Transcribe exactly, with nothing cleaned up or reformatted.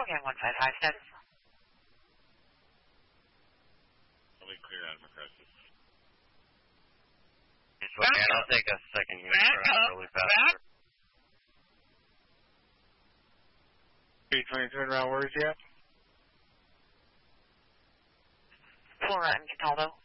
again, one five five status. I'll be clear out of McCrusty. Okay, I'll take a second unit really fast. three twenty, turn around, where's you at? Flora and Cataldo.